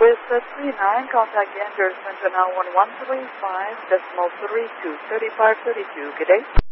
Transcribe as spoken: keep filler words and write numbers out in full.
With the three nine, contact Andrews Center now one one three five decimal three two, thirty-five thirty-two. Good day.